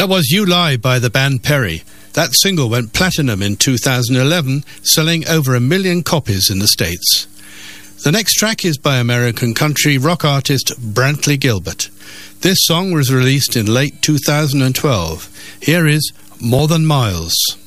That was You Lie by the band Perry. That single went platinum in 2011, selling over 1 million copies in the States. The next track is by American country rock artist Brantley Gilbert. This song was released in late 2012. Here is More Than Miles.